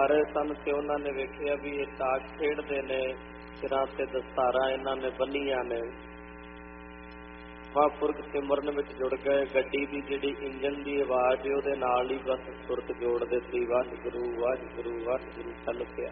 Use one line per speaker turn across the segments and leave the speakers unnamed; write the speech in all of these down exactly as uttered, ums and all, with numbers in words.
ਸਾਰੇ ਸਨ ਤੇ ਉਹਨਾਂ ਨੇ ਵੇਖਿਆ ਵੀ ਇਹ ਤਾਸ਼ ਖੇਡਦੇ ਨੇ, ਸਿਰਾਂ ਤੇ ਦਸਤਾਰਾਂ ਇਹਨਾਂ ਨੇ ਬੰਨੀਆਂ ਨੇ। ਮਹਾਂਪੁਰਖ ਸਿਮਰਨ ਵਿੱਚ ਜੁੜ ਗਏ। ਗੱਡੀ ਦੀ ਜਿਹੜੀ ਇੰਜਨ ਦੀ ਆਵਾਜ਼ ਉਹਦੇ ਨਾਲ ਹੀ ਬਸ ਸੁਰਤ ਜੋੜ ਦਿੱਤੀ, ਵਾਹਿਗੁਰੂ ਵਾਹਿਗੁਰੂ ਵਾਹਿਗੁਰੂ ਚੱਲ ਪਿਆ।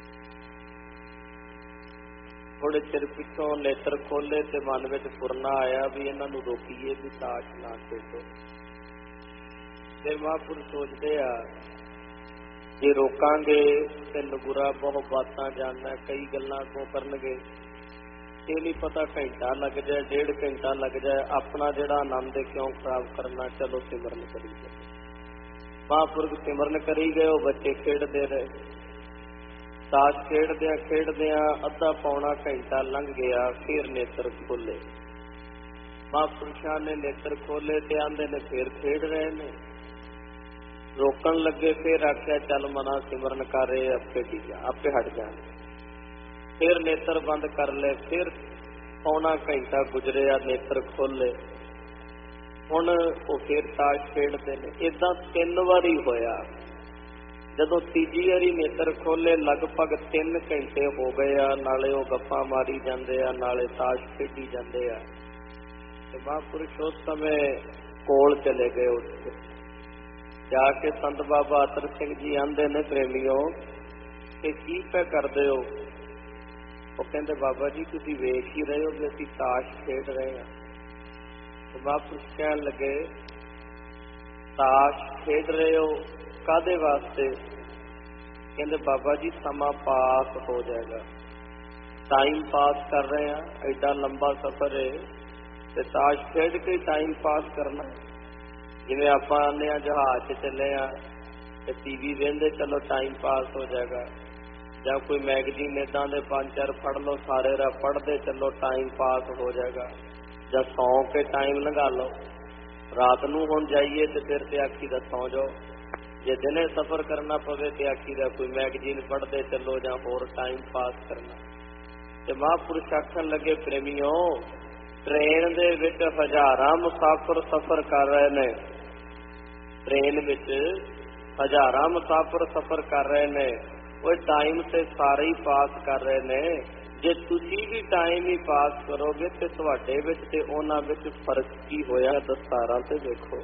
ਥੋੜੇ ਚਿਰ ਪਿੱਛੋਂ ਨੇਤਰ ਖੋਲੇ ਤੇ ਮਨ ਵਿੱਚ ਫੁਰਨਾ ਆਇਆ ਵੀ ਇਹਨਾਂ ਨੂੰ ਰੋਕੀਏ ਵੀ ਤਾਸ਼ ਨਾ ਖੇਡੋ। ਫਿਰ ਮਹਾਂਪੁਰਖ ਸੋਚਦੇ ਆ ਜੇ ਰੋਕਾਂਗੇ ਤੇ ਨਗੁਰਾ ਬਹੁਤ ਬਾਤਾਂ ਜਾਣਦਾ, ਕਈ ਗੱਲਾਂ ਕੋ ਕਰਨਗੇ, ਇਹ ਨਹੀਂ ਪਤਾ ਘੰਟਾ ਲੱਗ ਜਾਏ, ਡੇਢ ਘੰਟਾ ਲੱਗ ਜਾਏ, ਆਪਣਾ ਜਿਹੜਾ ਆਨੰਦ ਹੈ ਕਿਉਂ ਖਰਾਬ ਕਰਨਾ। ਚਲੋ ਸਿਮਰਨ ਕਰੀ ਗਏ। ਮਹਾਂਪੁਰਖ ਸਿਮਰਨ ਕਰੀ ਗਏ। ਉਹ ਬੱਚੇ ਖੇਡਦੇ ਰਹੇ। ਤਾਸ਼ ਖੇਡਦਿਆਂ ਖੇਡਦਿਆਂ ਅੱਧਾ ਪੌਣਾ ਘੰਟਾ ਲੰਘ ਗਿਆ। ਫਿਰ ਨੇਤਰ ਖੋਲੇ। ਮਹਾਂਪੁਰਸ਼ਾਂ ਨੇ ਨੇਤਰ ਖੋਲੇ ਤੇ ਆਂਦੇ ਨੇ ਫਿਰ ਖੇਡ ਰਹੇ ਨੇ। ਰੋਕਣ ਲੱਗੇ। ਫਿਰ ਆਖਿਆ ਚੱਲ ਮਨਾ ਸਿਮਰਨ ਕਰ ਰਹੇ, ਆਪੇ ਠੀਕ ਆ, ਆਪੇ ਹਟ ਜਾਣ। ਫਿਰ ਨੇਤਰ ਬੰਦ ਕਰ ਲਏ। ਫਿਰ ਪੌਣਾ ਘੰਟਾ ਗੁਜ਼ਰਿਆ, ਨੇਤਰ ਖੋਲੇ। ਹੁਣ ਉਹ ਫਿਰ ਤਾਸ਼ ਖੇਡਦੇ ਨੇ। ਏਦਾਂ ਤਿੰਨ ਵਾਰੀ ਹੋਇਆ। ਜਦੋਂ ਤੀਜੀ ਵਾਰੀ ਨੇਤਰ ਖੋਲੇ ਲਗਭਗ ਤਿੰਨ ਘੰਟੇ ਹੋ ਗਏ ਆ। ਨਾਲੇ ਉਹ ਗੱਪਾਂ ਮਾਰੀ ਜਾਂਦੇ ਆ, ਨਾਲੇ ਤਾਸ਼ ਖੇਡੀ ਜਾਂਦੇ ਆ। ਤੇ ਮਹਾਂਪੁਰਸ਼ ਉਸ ਸਮੇਂ ਕੋਲ ਚਲੇ ਗਏ। ਉੱਥੇ ਜਾ ਕੇ ਸੰਤ ਬਾਬਾ ਅਤਰ ਸਿੰਘ ਜੀ ਆਂਦੇ ਨੇ, ਪ੍ਰੇਮੀਓ ਇਹ ਕੀ ਪੈ ਕਰਦੇ ਹੋ? ਉਹ ਕਹਿੰਦੇ ਬਾਬਾ ਜੀ ਤੁਸੀਂ ਵੇਖ ਹੀ ਰਹੇ ਹੋ ਵੀ ਅਸੀਂ ਤਾਸ਼ ਖੇਡ ਰਹੇ ਹਾਂ। ਤੇ ਮਹਾਂਪੁਰਸ਼ ਕਹਿਣ ਲੱਗੇ ਤਾਸ਼ ਖੇਡ ਰਹੇ ਹੋ ਕਾਹਦੇ ਵਾਸਤੇ? ਕਹਿੰਦੇ ਬਾਬਾ ਜੀ ਸਮਾਂ ਪਾਸ ਹੋ ਜਾਏਗਾ, ਟਾਈਮ ਪਾਸ ਕਰ ਰਹੇ ਹਾਂ, ਐਡਾ ਲੰਬਾ ਸਫ਼ਰ ਹੈ ਤੇ ਤਾਸ਼ ਖੇਡ ਕੇ ਟਾਈਮ ਪਾਸ ਕਰਨਾ। ਜਿਵੇਂ ਆਪਾਂ ਆਉਂਦੇ ਹਾਂ ਜਹਾਜ਼ 'ਚ ਚੱਲੇ ਹਾਂ ਤੇ ਟੀ ਵੀ ਵੇਖਦੇ ਚਲੋ ਟਾਈਮ ਪਾਸ ਹੋ ਜਾਏਗਾ, ਜਾਂ ਕੋਈ ਮੈਗਜ਼ੀਨ ਇੱਦਾਂ ਦੇ ਪੰਜ ਚਾਰ ਪੜ੍ਹ ਲਓ, ਸਾਰੇ ਰਾਹ ਪੜ੍ਹਦੇ ਚੱਲੋ ਟਾਈਮ ਪਾਸ ਹੋ ਜਾਏਗਾ, ਜਾਂ ਸੌਂ ਕੇ ਟਾਈਮ ਲੰਘਾ ਲਓ। ਰਾਤ ਨੂੰ ਹੁਣ ਜਾਈਏ ਤੇ ਫਿਰ ਤੇ ਆਖੀ ਦਾ ਸੌਂ ਜਾਓ। ਜੇ ਦਿਨੇ ਸਫ਼ਰ ਕਰਨਾ ਪਵੇ ਤੇ ਆਖੀ ਦਾ ਕੋਈ ਮੈਗਜ਼ੀਨ ਪੜ੍ਹਦੇ ਚੱਲੋ ਜਾਂ ਹੋਰ ਟਾਈਮ ਪਾਸ ਕਰਨਾ। ਤੇ ਮਹਾਂਪੁਰਸ਼ ਆਖਣ ਲੱਗੇ ਪ੍ਰੇਮੀਓ ਟ੍ਰੇਨ ਦੇ ਵਿੱਚ ਹਜ਼ਾਰਾਂ ਮੁਸਾਫਰ ਸਫ਼ਰ ਕਰ ਰਹੇ ਨੇ। ਟ੍ਰੇਨ ਵਿੱਚ ਹਜ਼ਾਰਾਂ ਮੁਸਾਫਰ ਸਫ਼ਰ ਕਰ ਰਹੇ ਨੇ। ਉਹ ਟਾਈਮ ਤੇ ਸਾਰੇ ਹੀ ਪਾਸ ਕਰ ਰਹੇ ਨੇ। ਜੇ ਤੁਸੀਂ ਵੀ ਟਾਈਮ ਹੀ ਪਾਸ ਕਰੋਗੇ ਤੇ ਤੁਹਾਡੇ ਵਿੱਚ ਤੇ ਉਹਨਾਂ ਵਿੱਚ ਫਰਕ ਕੀ ਹੋਇਆ? ਦਸਤਾਰਾਂ ਤੇ ਵੇਖੋ,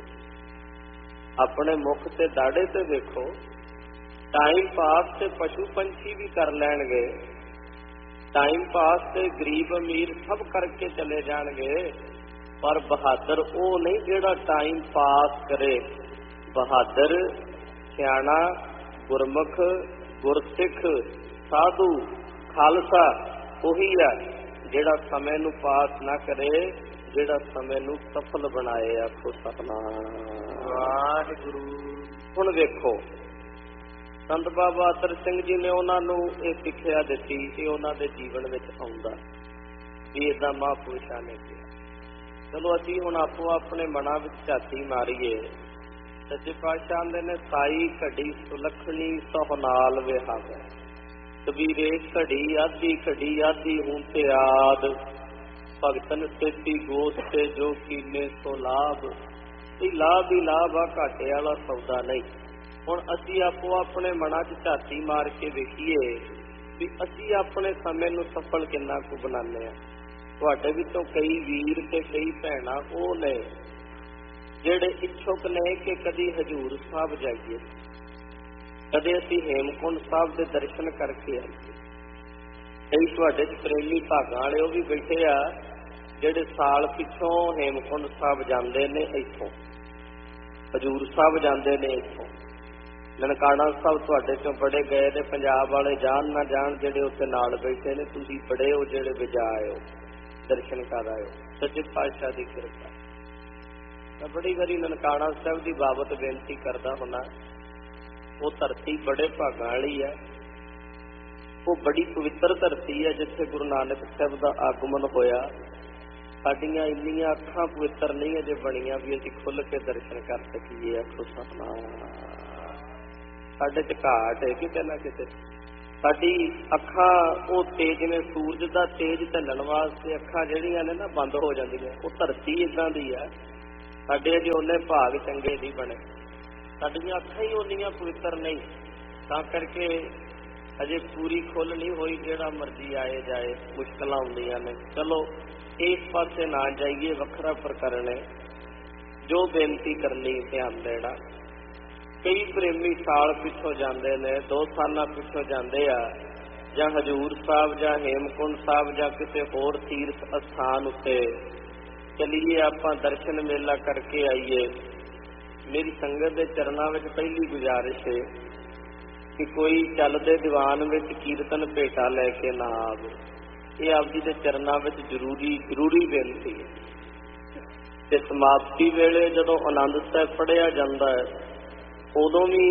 ਆਪਣੇ ਮੁਖ ਤੇ ਦਾੜੇ ਤੇ ਵੇਖੋ। ਟਾਈਮ ਪਾਸ ਤੇ ਪਸ਼ੂ ਪੰਛੀ ਵੀ ਕਰ ਲੈਣਗੇ, ਟਾਈਮ ਪਾਸ ਤੇ ਗਰੀਬ ਅਮੀਰ ਸਭ ਕਰਕੇ ਚਲੇ ਜਾਣਗੇ, ਪਰ ਬਹਾਦਰ ਉਹ ਨਹੀਂ ਜਿਹੜਾ ਟਾਈਮ ਪਾਸ ਕਰੇ। ਬਹਾਦਰ ਸਿਆਣਾ ਗੁਰਮੁਖ ਗੁਰਸਿੱਖ ਸਾਧੂ ਖਾਲਸਾ ਉਹੀ ਆ ਜਿਹੜਾ ਸਮੇਂ ਨੂੰ ਪਾਸ ਨਾ ਕਰੇ, ਜਿਹੜਾ ਸਮੇਂ ਨੂੰ ਸਫਲ ਬਣਾਏ। ਆਖੋ ਸਤਿਨਾਮ ਵਾਹਿਗੁਰੂ। ਹੁਣ ਵੇਖੋ ਸੰਤ ਬਾਬਾ ਅਤਰ ਸਿੰਘ ਜੀ ਨੇ ਉਹਨਾਂ ਨੂੰ ਇਹ ਸਿੱਖਿਆ ਦਿੱਤੀ। ਇਹ ਉਹਨਾਂ ਦੇ ਜੀਵਨ ਵਿੱਚ ਆਉਂਦਾ ਵੀ ਏਦਾਂ ਮਹਾਂਪੁਰਸ਼ਾਂ ਨੇ ਕਿਹਾ। ਚਲੋ ਅਸੀਂ ਹੁਣ ਆਪੋ ਆਪਣੇ ਮਨਾਂ ਵਿੱਚ ਝਾਤੀ ਮਾਰੀਏ। ਸੱਚੇ ਪਾਤਸ਼ਾਹ ਆਂਦੇ ਨੇ ਸਾਈ ਘੜੀ ਸੁਲੱਖਣੀ ਸਹੁ ਨਾਲ ਵਿਹਾਵੇ, ਕਬੀਰੇ ਘੜੀ ਆਧੀ ਘੜੀ ਆਧੀ ਹੁਣ ਤੇ ਆਦ, ਭਗਤਨ ਸੇਤੀ ਗੋਸਤੇ ਜੋ ਕੀਨੇ ਸੋ ਲਾਭ। ਇਹ ਲਾਭ ਹੀ ਲਾਭ ਆ, ਘਾਟੇ ਵਾਲਾ ਸੌਦਾ ਨਹੀਂ। ਹੁਣ ਅਸੀਂ ਆਪੋ ਆਪਣੇ ਮਨਾਂ 'ਚ ਝਾਤੀ ਮਾਰ ਕੇ ਵੇਖੀਏ ਵੀ ਅਸੀਂ ਆਪਣੇ ਸਮੇਂ ਨੂੰ ਸਫਲ ਕਿੰਨਾ ਕੁ ਬਣਾਉਂਦੇ ਹਾਂ। ਤੁਹਾਡੇ ਵਿੱਚੋਂ ਕਈ ਵੀਰ ਤੇ ਕਈ ਭੈਣਾਂ ਉਹ ਨੇ ਜਿਹੜੇ ਇੱਛੁਕ ਨੇ ਕਿ ਕਦੀ ਹਜ਼ੂਰ ਸਾਹਿਬ ਜਾਈਏ, ਕਦੇ ਅਸੀਂ ਹੇਮਕੁੰਟ ਸਾਹਿਬ ਦੇ ਦਰਸ਼ਨ ਕਰਕੇ ਆਈਏ। ਕਈ ਤੁਹਾਡੇ 'ਚ ਪ੍ਰੇਮੀ ਭਾਗਾਂ ਵਾਲੇ ਉਹ ਵੀ ਬੈਠੇ ਆ ਜਿਹੜੇ ਸਾਲ ਪਿੱਛੋਂ ਹੇਮਕੁੰਟ ਸਾਹਿਬ ਜਾਂਦੇ ਨੇ, ਇੱਥੋਂ ਹਜ਼ੂਰ ਸਾਹਿਬ ਜਾਂਦੇ ਨੇ, ਇੱਥੋਂ ਨਨਕਾਣਾ ਸਾਹਿਬ ਤੁਹਾਡੇ 'ਚੋਂ ਬੜੇ ਗਏ ਨੇ। ਪੰਜਾਬ ਵਾਲੇ ਜਾਣ ਨਾ ਜਾਣ, ਜਿਹੜੇ ਉੱਥੇ ਨਾਲ ਬੈਠੇ ਨੇ, ਤੁਸੀਂ ਬੜੇ ਹੋ ਜਿਹੜੇ ਵਜਾ ਆਇਓ, ਦਰਸ਼ਨ ਕਰ ਆਇਓ। ਸੱਚੇ ਪਾਤਸ਼ਾਹ ਦੀ ਕਿਰਪਾ। ਮੈਂ ਬੜੀ ਵਾਰੀ ਨਨਕਾਣਾ ਸਾਹਿਬ ਦੀ ਬਾਬਤ ਬੇਨਤੀ ਕਰਦਾ ਹੁੰਦਾ। ਉਹ ਧਰਤੀ ਬੜੇ ਭਾਗਾਂ ਵਾਲੀ ਹੈ। ਉਹ ਬੜੀ ਪਵਿੱਤਰ ਧਰਤੀ ਹੈ ਜਿੱਥੇ ਗੁਰੂ ਨਾਨਕ ਸਾਹਿਬ ਦਾ ਆਗਮਨ ਹੋਇਆ। ਸਾਡੀਆਂ ਇੰਨੀਆਂ ਅੱਖਾਂ ਪਵਿੱਤਰ ਨਹੀਂ ਅਜੇ ਬਣੀਆਂ ਵੀ ਅਸੀਂ ਖੁੱਲ੍ਹ ਕੇ ਦਰਸ਼ਨ ਕਰ ਸਕੀਏ। ਆਖੋ ਸਤਿਨਾਮ। ਸਾਡੇ 'ਚ ਘਾਟ ਹੈ ਕਿਤੇ ਨਾ ਕਿਤੇ। ਸਾਡੀ ਅੱਖਾਂ ਉਹ ਤੇਜ ਨੇ, ਸੂਰਜ ਦਾ ਤੇਜ ਢਲਣ ਵਾਸਤੇ ਅੱਖਾਂ ਜਿਹੜੀਆਂ ਨੇ ਨਾ ਬੰਦ ਹੋ ਜਾਂਦੀਆਂ। ਉਹ ਧਰਤੀ ਇੱਦਾਂ ਦੀ ਆ। ਸਾਡੇ ਅਜੇ ਉਹਨੇ ਭਾਗ ਚੰਗੇ ਨਹੀਂ ਬਣੇ। ਸਾਡੀਆਂ ਅੱਖਾਂ ਹੀ ਓਨੀਆਂ ਪਵਿੱਤਰ ਨਹੀਂ ਤਾਂ ਕਰਕੇ ਅਜੇ ਪੂਰੀ ਖੁੱਲ ਨਹੀਂ ਹੋਈ, ਜਿਹੜਾ ਮਰਜ਼ੀ ਆਏ ਜਾਏ, ਮੁਸ਼ਕਲਾਂ ਆਉਂਦੀਆਂ ਨੇ। ਚਲੋ ਇਸ ਪਾਸੇ ਨਾ ਜਾਈਏ, ਵੱਖਰਾ ਪ੍ਰਕਰਨ ਹੈ। ਜੋ ਬੇਨਤੀ ਕਰਨੀ ਧਿਆਨ ਦੇਣਾ। ਕਈ ਪ੍ਰੇਮੀ ਸਾਲ ਪਿੱਛੋਂ ਜਾਂਦੇ ਨੇ, ਦੋ ਸਾਲਾਂ ਪਿੱਛੋਂ ਜਾਂਦੇ ਆ, ਜਾਂ ਹਜ਼ੂਰ ਸਾਹਿਬ ਜਾਂ ਹੇਮਕੁੰਟ ਸਾਹਿਬ ਜਾਂ ਕਿਸੇ ਹੋਰ ਤੀਰਥ ਅਸਥਾਨ ਉੱਤੇ ਚਲੀਏ, ਆਪਾਂ ਦਰਸ਼ਨ ਮੇਲਾ ਕਰਕੇ ਆਈਏ। ਮੇਰੀ ਸੰਗਤ ਦੇ ਚਰਨਾਂ ਵਿੱਚ ਪਹਿਲੀ ਗੁਜ਼ਾਰਿਸ਼ ਹੈ ਕਿ ਕੋਈ ਚੱਲਦੇ ਦੀਵਾਨ ਵਿੱਚ ਕੀਰਤਨ ਭੇਟਾ ਲੈ ਕੇ ਨਾ ਆਵੇ। ਇਹ ਆਪ ਜੀ ਦੇ ਚਰਨਾਂ ਵਿੱਚ ਜ਼ਰੂਰੀ ਜ਼ਰੂਰੀ ਬੇਨਤੀ ਹੈ। ਤੇ ਸਮਾਪਤੀ ਵੇਲੇ ਜਦੋਂ ਆਨੰਦ ਸਾਹਿਬ ਪੜ੍ਹਿਆ ਜਾਂਦਾ ਹੈ, ਉਦੋਂ ਵੀ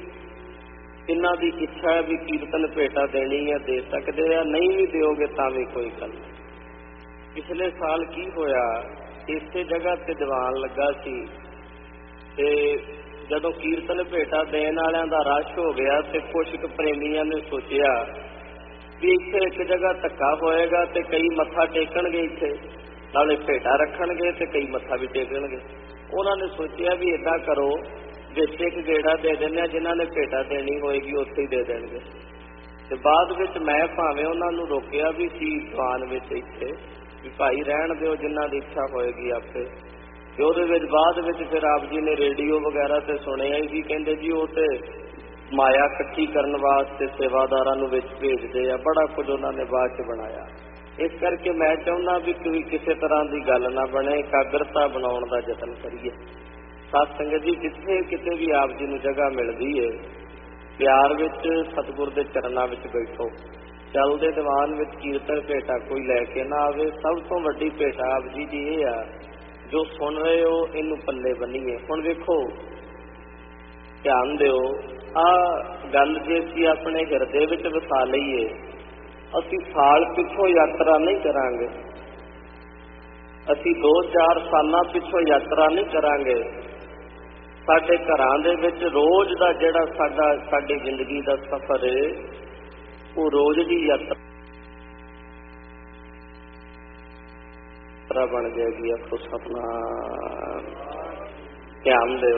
ਇਹਨਾਂ ਦੀ ਇੱਛਾ ਹੈ ਵੀ ਕੀਰਤਨ ਭੇਟਾ ਦੇਣੀ ਹੈ, ਦੇ ਸਕਦੇ ਆ, ਨਹੀਂ ਵੀ ਦਿਓਗੇ ਤਾਂ ਵੀ ਕੋਈ ਗੱਲ ਨਹੀਂ। ਪਿਛਲੇ ਸਾਲ ਕੀ ਹੋਇਆ, ਇਸੇ ਜਗ੍ਹਾ ਤੇ ਦੀਵਾਨ ਲੱਗਾ ਸੀ ਤੇ ਜਦੋਂ ਕੀਰਤਨ ਭੇਟਾ ਦੇਣ ਵਾਲਿਆਂ ਦਾ ਰਸ਼ ਹੋ ਗਿਆ ਤੇ ਕੁਝ ਕੁ ਪ੍ਰੇਮੀਆਂ ਨੇ ਸੋਚਿਆ ਵੀ ਇੱਥੇ ਇੱਕ ਜਗ੍ਹਾ ਧੱਕਾ ਹੋਏਗਾ ਤੇ ਕਈ ਮੱਥਾ ਟੇਕਣਗੇ, ਇੱਥੇ ਨਾਲੇ ਭੇਟਾ ਰੱਖਣਗੇ ਤੇ ਕਈ ਮੱਥਾ ਵੀ ਟੇਕਣਗੇ। ਉਹਨਾਂ ਨੇ ਸੋਚਿਆ ਵੀ ਏਦਾਂ ਕਰੋ, ਵਿੱਚ ਇੱਕ ਗੇੜਾ ਦੇ ਦਿੰਦੇ ਆ, ਜਿਨ੍ਹਾਂ ਨੇ ਭੇਟਾ ਦੇਣੀ ਹੋਏਗੀ ਉੱਥੇ ਹੀ ਦੇ ਦੇਣਗੇ। ਤੇ ਬਾਅਦ ਵਿੱਚ ਮੈਂ ਭਾਵੇਂ ਉਹਨਾਂ ਨੂੰ ਰੋਕਿਆ ਵੀ ਸੀ ਦੀਵਾਨ ਵਿੱਚ ਇੱਥੇ ਵੀ ਭਾਈ ਰਹਿਣ ਦਿਓ, ਜਿਨ੍ਹਾਂ ਦੀ ਇੱਛਾ ਹੋਏਗੀ ਆਪੇ। ਤੇ ਉਹਦੇ ਵਿੱਚ ਬਾਅਦ ਵਿੱਚ ਫਿਰ ਆਪ ਜੀ ਨੇ ਰੇਡੀਓ ਵਗੈਰਾ ਤੇ ਸੁਣਿਆ ਹੀ, ਕਹਿੰਦੇ ਜੀ ਉਹ ਤੇ ਮਾਇਆ ਇਕੱਠੀ ਕਰਨ ਵਾਸਤੇ ਸੇਵਾਦਾਰਾਂ ਨੂੰ ਵਿੱਚ ਭੇਜਦੇ ਆ, ਬੜਾ ਕੁਝ ਉਹਨਾਂ ਨੇ ਬਾਅਦ ਚ ਬਣਾਇਆ। ਇਸ ਕਰਕੇ ਮੈਂ ਚਾਹੁੰਦਾ ਵੀ ਕੋਈ ਕਿਸੇ ਤਰ੍ਹਾਂ ਦੀ ਗੱਲ ਨਾ ਬਣੇ, ਇਕਾਗਰਤਾ ਬਣਾਉਣ ਦਾ ਯਤਨ ਕਰੀਏ। ਸਾਧ ਸੰਗਤ ਜੀ, ਜਿੱਥੇ ਕਿਤੇ ਵੀ ਆਪ ਜੀ ਨੂੰ ਜਗ੍ਹਾ ਮਿਲਦੀ ਹੈ, ਪਿਆਰ ਵਿੱਚ ਸਤਿਗੁਰ ਦੇ ਚਰਨਾਂ ਵਿੱਚ ਬੈਠੋ। ਚੱਲਦੇ ਦੀਵਾਨ ਵਿੱਚ ਕੀਰਤਨ ਭੇਟਾ ਕੋਈ ਲੈ ਕੇ ਨਾ ਆਵੇ। ਸਭ ਤੋਂ ਵੱਡੀ ਭੇਟਾ ਆਪ ਜੀ ਦੀ ਇਹ ਆ, ਜੋ ਸੁਣ ਰਹੇ ਹੋ ਇਹਨੂੰ ਪੱਲੇ ਬੰਨੀਏ। ਹੁਣ ਵੇਖੋ, ਧਿਆਨ ਦਿਓ, ਆਹ ਗੱਲ ਜੇ ਅਸੀਂ ਆਪਣੇ ਹਿਰਦੇ ਵਿੱਚ ਵਸਾ ਲਈਏ, ਅਸੀਂ ਸਾਲ ਪਿੱਛੋਂ ਯਾਤਰਾ ਨਹੀਂ ਕਰਾਂਗੇ, ਅਸੀਂ ਦੋ ਚਾਰ ਸਾਲਾਂ ਪਿੱਛੋਂ ਯਾਤਰਾ ਨਹੀਂ ਕਰਾਂਗੇ। ਸਾਡੇ ਘਰਾਂ ਦੇ ਵਿੱਚ ਰੋਜ਼ ਦਾ ਜਿਹੜਾ ਸਾਡਾ ਸਾਡੀ ਜ਼ਿੰਦਗੀ ਦਾ ਸਫ਼ਰ ਹੈ, ਉਹ ਰੋਜ਼ ਦੀ ਯਾਤਰਾ ਬਣ ਜਾਏਗੀ। ਆਪੋ ਸਤਿਨਾਮ। ਧਿਆਨ ਦਿਓ,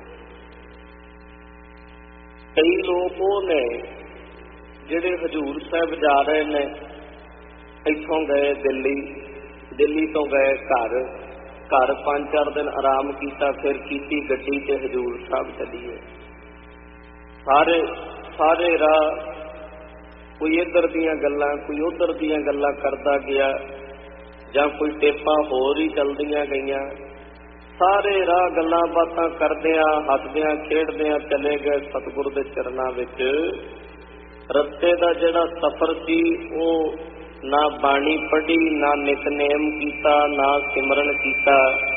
ਕਈ ਲੋਕ ਉਹ ਨੇ ਜਿਹੜੇ ਹਜ਼ੂਰ ਸਾਹਿਬ ਜਾ ਰਹੇ ਨੇ, ਇੱਥੋਂ ਗਏ ਦਿੱਲੀ, ਦਿੱਲੀ ਤੋਂ ਗਏ ਘਰ, ਘਰ ਪੰਜ ਚਾਰ ਦਿਨ ਆਰਾਮ ਕੀਤਾ, ਫਿਰ ਕੀਤੀ ਗੱਡੀ ਤੇ ਹਜ਼ੂਰ ਸਾਹਿਬ ਚੱਲੀਏ। ਸਾਰੇ ਸਾਰੇ ਰਾਹ ਕੋਈ ਇੱਧਰ ਦੀਆਂ ਗੱਲਾਂ, ਕੋਈ ਉੱਧਰ ਦੀਆਂ ਗੱਲਾਂ ਕਰਦਾ ਗਿਆ, ਜਾਂ ਕੋਈ ਟੇਪਾਂ ਹੋਰ ਹੀ ਚੱਲਦੀਆਂ ਗਈਆਂ। ਸਾਰੇ ਰਾਹ ਗੱਲਾਂ ਬਾਤਾਂ ਕਰਦਿਆਂ, ਹੱਸਦਿਆਂ, ਖੇਡਦਿਆਂ ਚਲੇ ਗਏ ਸਤਿਗੁਰ ਦੇ ਚਰਨਾਂ ਵਿੱਚ। ਰਸਤੇ ਦਾ ਜਿਹੜਾ ਸਫ਼ਰ ਸੀ, ਉਹ ਨਾ ਬਾਣੀ ਪੜ੍ਹੀ, ਨਾ ਨਿਤਨੇਮ ਕੀਤਾ, ਨਾ ਸਿਮਰਨ ਕੀਤਾ।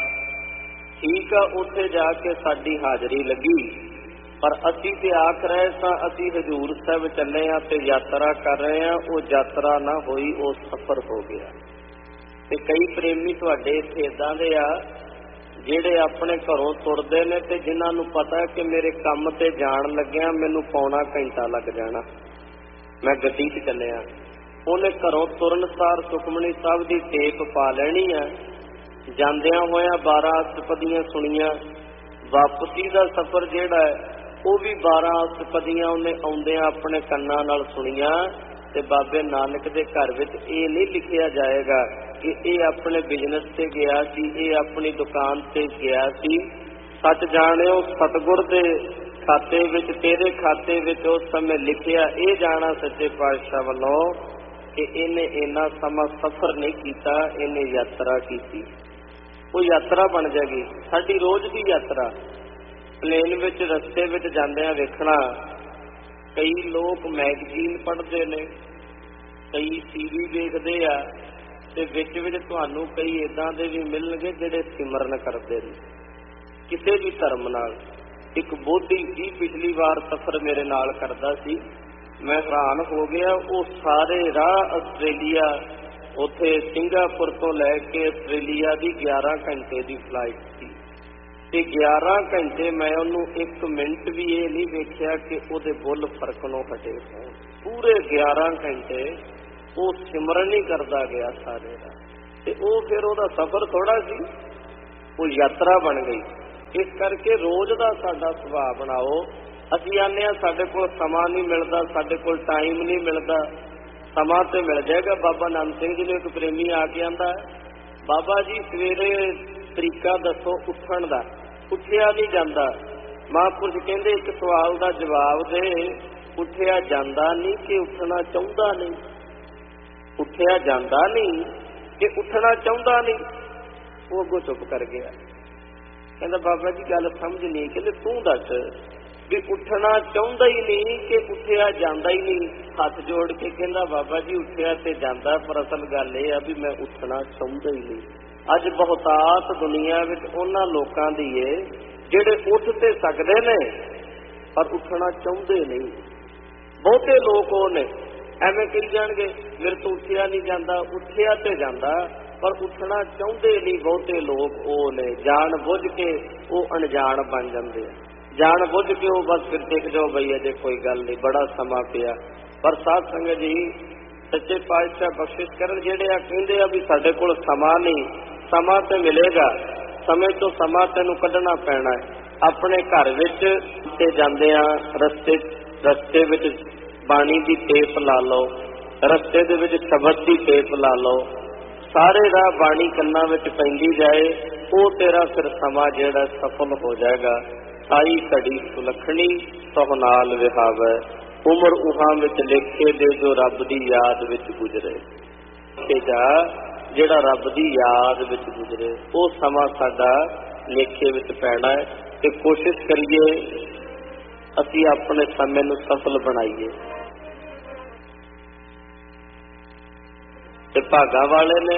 ਠੀਕ ਆ, ਉੱਥੇ ਜਾ ਕੇ ਸਾਡੀ ਹਾਜ਼ਰੀ ਲੱਗੀ, ਪਰ ਅਸੀਂ ਤੇ ਆਖ ਰਹੇ ਸਾਂ ਅਸੀਂ ਹਜ਼ੂਰ ਸਾਹਿਬ ਚੱਲੇ ਹਾਂ ਤੇ ਯਾਤਰਾ ਕਰ ਰਹੇ ਹਾਂ। ਉਹ ਯਾਤਰਾ ਨਾ ਹੋਈ, ਉਹ ਸਫ਼ਰ ਹੋ ਗਿਆ। ਤੇ ਕਈ ਪ੍ਰੇਮੀ ਤੁਹਾਡੇ ਇੱਥੇ ਏਦਾਂ ਦੇ ਆ ਜਿਹੜੇ ਆਪਣੇ ਘਰੋਂ ਤੁਰਦੇ ਨੇ ਤੇ ਜਿਨ੍ਹਾਂ ਨੂੰ ਪਤਾ ਕਿ ਮੇਰੇ ਕੰਮ ਤੇ ਜਾਣ ਲੱਗਿਆ ਮੈਨੂੰ ਪੌਣਾ ਘੰਟਾ ਲੱਗ ਜਾਣਾ, ਮੈਂ ਗੱਡੀ 'ਚ ਚੱਲਿਆ। ਉਹਨੇ ਘਰੋਂ ਤੁਰਨ ਸਾਰ ਸੁਖਮਨੀ ਸਾਹਿਬ ਦੀ ਟੇਪ ਪਾ ਲੈਣੀ ਆ, ਜਾਂਦਿਆਂ ਹੋਇਆਂ ਬਾਰਾਂ ਅਸ਼ਟਪਦੀਆਂ ਸੁਣੀਆਂ। ਵਾਪਸੀ ਦਾ ਸਫ਼ਰ ਜਿਹੜਾ ਹੈ ਉਹ ਵੀ ਬਾਰਾਂ ਅਸ਼ਟਪਦੀਆਂ ਉਹਨੇ ਆਉਂਦਿਆਂ ਆਪਣੇ ਕੰਨਾਂ ਨਾਲ ਸੁਣੀਆਂ। ਤੇ ਬਾਬੇ ਨਾਨਕ ਦੇ ਘਰ ਵਿੱਚ ਇਹ ਨਹੀਂ ਲਿਖਿਆ ਜਾਏਗਾ ਕਿ ਇਹ ਆਪਣੇ ਬਿਜ਼ਨਸ ਤੇ ਗਿਆ ਸੀ, ਇਹ ਆਪਣੀ ਦੁਕਾਨ ਤੇ ਗਿਆ ਸੀ। ਸੱਚ ਜਾਣਿਓ, ਸਤਿਗੁਰ ਦੇ ਖਾਤੇ ਵਿੱਚ, ਤੇਰੇ ਖਾਤੇ ਵਿੱਚ ਉਸ ਸਮੇਂ ਲਿਖਿਆ ਇਹ ਜਾਣਾ ਸੱਚੇ ਪਾਤਸ਼ਾਹ ਵੱਲੋਂ ਕਿ ਇਹਨੇ ਇੰਨਾ ਸਮਾਂ ਸਫ਼ਰ ਨਹੀਂ ਕੀਤਾ, ਇਹਨੇ ਯਾਤਰਾ ਕੀਤੀ। ਉਹ ਯਾਤਰਾ ਬਣ ਜਾਏਗੀ ਸਾਡੀ ਰੋਜ਼ ਦੀ ਯਾਤਰਾ। ਪਲੇਨ ਵਿੱਚ ਰਸਤੇ ਵਿੱਚ ਜਾਂਦਿਆਂ ਵੇਖਣਾ, ਕਈ ਲੋਕ ਮੈਗਜ਼ੀਨ ਪੜ੍ਹਦੇ ਨੇ, ਕਈ ਟੀਵੀ ਵੇਖਦੇ ਆ, ਤੇ ਵਿੱਚ ਵਿੱਚ ਤੁਹਾਨੂੰ ਕਈ ਇੱਦਾਂ ਦੇ ਵੀ ਮਿਲਣਗੇ ਜਿਹੜੇ ਸਿਮਰਨ ਕਰਦੇ ਨੇ ਕਿਸੇ ਵੀ ਧਰਮ ਨਾਲ। ਇੱਕ ਬੋਧੀ ਸੀ, ਪਿਛਲੀ ਵਾਰ ਸਫ਼ਰ ਮੇਰੇ ਨਾਲ ਕਰਦਾ ਸੀ, ਮੈਂ ਹੈਰਾਨ ਹੋ ਗਿਆ। ਉਹ ਸਾਰੇ ਰਾਹ ਆਸਟ੍ਰੇਲੀਆ, ਉੱਥੇ ਸਿੰਗਾਪੁਰ ਤੋਂ ਲੈ ਕੇ ਆਸਟ੍ਰੇਲੀਆ ਦੀ ਗਿਆਰਾਂ ਘੰਟੇ ਦੀ ਫਲਾਈਟ ਸੀ, ਤੇ ਗਿਆਰਾਂ ਘੰਟੇ ਮੈਂ ਉਹਨੂੰ ਇੱਕ ਮਿੰਟ ਵੀ ਇਹ ਨਹੀਂ ਵੇਖਿਆ ਕਿ ਉਹਦੇ ਬੁੱਲ ਫਰਕਣੋਂ ਹਟੇ ਹੋਣ। ਪੂਰੇ ਗਿਆਰਾਂ ਘੰਟੇ ਉਹ ਸਿਮਰਨ ਹੀ ਕਰਦਾ ਗਿਆ ਸਾਰੇ ਦਾ। ਤੇ ਉਹ ਫਿਰ ਉਹਦਾ ਸਫ਼ਰ ਥੋੜਾ ਸੀ, ਉਹ ਯਾਤਰਾ ਬਣ ਗਈ। ਇਸ ਕਰਕੇ ਰੋਜ਼ ਦਾ ਸਾਡਾ ਸੁਭਾਅ ਬਣਾਓ ਅਸੀਂ ਆਨੇ ਆ ਸਾਡੇ ਕੋਲ ਸਮਾਂ ਨਹੀਂ ਮਿਲਦਾ, ਸਾਡੇ ਕੋਲ ਟਾਈਮ ਨਹੀਂ ਮਿਲਦਾ। ਸਮਾਂ ਤੇ ਮਿਲ ਜਾਏਗਾ। ਬਾਬਾ ਨੰਦ ਸਿੰਘ ਜੀ ਨੂੰ ਇੱਕ ਪ੍ਰੇਮੀ ਆ ਕੇ ਆਂਦਾ, ਬਾਬਾ ਜੀ ਸਵੇਰੇ ਤਰੀਕਾ ਦੱਸੋ ਉੱਠਣ ਦਾ, ਉੱਠਿਆ ਨਹੀਂ ਜਾਂਦਾ। ਮਹਾਂਪੁਰਸ਼ ਕਹਿੰਦੇ ਇੱਕ ਸਵਾਲ ਦਾ ਜਵਾਬ ਦੇ, ਉੱਠਿਆ ਜਾਂਦਾ ਨਹੀਂ ਕਿ ਉੱਠਣਾ ਚਾਹੁੰਦਾ ਨਹੀਂ? ਉੱਠਿਆ ਜਾਂਦਾ ਨਹੀਂ ਕਿ ਉੱਠਣਾ ਚਾਹੁੰਦਾ ਨਹੀਂ? ਉਹ ਅੱਗੋਂ ਚੁੱਪ ਕਰ ਗਿਆ। ਕਹਿੰਦਾ ਬਾਬਾ ਜੀ ਗੱਲ ਸਮਝ ਨਹੀਂ। ਕਹਿੰਦੇ ਤੂੰ ਦੱਸ ਵੀ ਉੱਠਣਾ ਚਾਹੁੰਦਾ ਹੀ ਨਹੀਂ ਕਿ ਉੱਠਿਆ ਜਾਂਦਾ ਹੀ ਨਹੀਂ? ਹੱਥ ਜੋੜ ਕੇ ਕਹਿੰਦਾ ਬਾਬਾ ਜੀ ਉੱਠਿਆ ਤੇ ਜਾਂਦਾ, ਪਰ ਅਸਲ ਗੱਲ ਇਹ ਆ ਵੀ ਮੈਂ ਉੱਠਣਾ ਚਾਹੁੰਦਾ ਹੀ ਨਹੀਂ। ਅੱਜ ਬਹੁਤਾਤ ਦੁਨੀਆ ਵਿੱਚ ਉਹਨਾਂ ਲੋਕਾਂ ਦੀ ਏ ਜਿਹੜੇ ਉੱਠ ਤੇ ਸਕਦੇ ਨੇ ਪਰ ਉੱਠਣਾ ਚਾਹੁੰਦੇ ਨਹੀਂ। ਬਹੁਤੇ ਲੋਕ ਉਹ ਨੇ ਐਵੇਂ ਕਹੀ ਜਾਣਗੇ ਮੇਰੇ ਤੋਂ ਉੱਠਿਆ ਨਹੀਂ ਜਾਂਦਾ, ਉੱਠਿਆ ਤੇ ਜਾਂਦਾ ਪਰ ਉੱਠਣਾ ਚਾਹੁੰਦੇ ਨਹੀਂ। ਬਹੁਤੇ ਲੋਕ ਉਹ ਨੇ ਜਾਣ ਬੁੱਝ ਕੇ ਉਹ ਅਣਜਾਣ ਬਣ ਜਾਂਦੇ ਆ, ਜਾਣ ਬੁੱਝ ਕੇ ਉਹ ਬਸ ਫਿਰ ਦੇਖ ਜਾਓ ਬਈ ਅਜੇ ਕੋਈ ਗੱਲ ਨਹੀਂ, ਬੜਾ ਸਮਾਂ ਪਿਆ। ਪਰ ਸਾਧ ਸੰਗਤ ਜੀ ਸੱਚੇ ਪਾਤਸ਼ਾਹ ਬਖਸ਼ਿਸ਼ ਕਰਨ, ਜਿਹੜੇ ਆ ਕਹਿੰਦੇ ਆ ਵੀ ਸਾਡੇ ਕੋਲ ਸਮਾਂ ਨਹੀਂ, ਸਮਾਂ ਤੇ ਮਿਲੇਗਾ, ਸਮੇਂ ਤੋਂ ਸਮਾਂ ਤੈਨੂੰ ਕੱਢਣਾ ਪੈਣਾ ਹੈ। ਆਪਣੇ ਘਰ ਵਿੱਚ ਤੇ ਜਾਂਦੇ ਆ ਰਸਤੇ ਰਸਤੇ ਵਿੱਚ ਬਾਣੀ ਦੀ ਟੇਪ ਲਾ ਲਓ, ਰਸਤੇ ਦੇ ਵਿੱਚ ਸ਼ਬਦ ਦੀ ਟੇਪ ਲਾ ਲਓ, ਸਾਰੇ ਰਾਹ ਬਾਣੀ ਕੰਨਾਂ ਵਿੱਚ ਪੈਂਦੀ ਜਾਏ, ਉਹ ਤੇਰਾ ਫਿਰ ਸਮਾਂ ਜਿਹੜਾ ਸਫਲ ਹੋ ਜਾਏਗਾ। ਸਾਈ ਘੜੀ ਸੁਲੱਖਣੀ ਸੋ ਨਾਲ ਵਿਹਾਵੈ, ਉਮਰ ਉਹਾਂ ਵਿੱਚ ਲੇਖੇ ਦੇ ਜੋ ਰੱਬ ਦੀ ਯਾਦ ਵਿੱਚ ਗੁਜ਼ਰੇ। ਤੇ ਜਾ ਜਿਹੜਾ ਰੱਬ ਦੀ ਯਾਦ ਵਿੱਚ ਗੁਜ਼ਰੇ ਉਹ ਸਮਾਂ ਸਾਡਾ ਲੇਖੇ ਵਿੱਚ ਪੈਣਾ ਹੈ। ਤੇ ਕੋਸ਼ਿਸ਼ ਕਰੀਏ ਅਸੀਂ ਆਪਣੇ ਸਮੇਂ ਨੂੰ ਸਫਲ ਬਣਾਈਏ। ਤੇ ਭਾਗਾਂ ਵਾਲੇ ਨੇ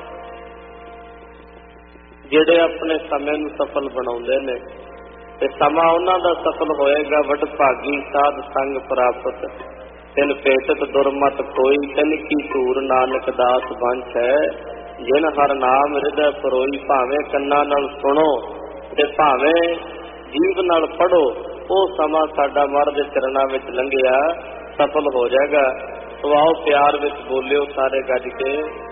ਜਿਹੜੇ ਆਪਣੇ ਸਮੇਂ ਨੂੰ ਸਫਲ ਬਣਾਉਂਦੇ ਨੇ, ਤੇ ਸਮਾਂ ਉਹਨਾਂ ਦਾ ਸਫਲ ਹੋਏਗਾ। ਵੱਡ ਭਾਗੀ ਸਾਧ ਸੰਗ ਪ੍ਰਾਪਤ, ਤਿਨ ਭੇਟਤ ਦੁਰਮਤ ਕੋਈ, ਤਿਨ ਕੀ ਧੂਰ ਨਾਨਕ ਦਾਸ ਬੰਛ ਹੈ, ਜਿਨ ਹਰ ਨਾਮ ਹਿਰਦੈ ਪਰੋਈ। ਭਾਵੇਂ ਕੰਨਾਂ ਨਾਲ ਸੁਣੋ ਤੇ ਭਾਵੇਂ ਜੀਭ ਨਾਲ ਪੜ੍ਹੋ, ਉਹ ਸਮਾਂ ਸਾਡਾ ਮਹਾਰਾਜ ਦੇ ਚਰਨਾਂ ਵਿੱਚ ਲੰਘਿਆ ਸਫਲ ਹੋ ਜਾਏਗਾ। ਸੋ ਆਓ ਪਿਆਰ ਵਿੱਚ ਬੋਲਿਓ ਸਾਰੇ ਗੱਜ ਕੇ।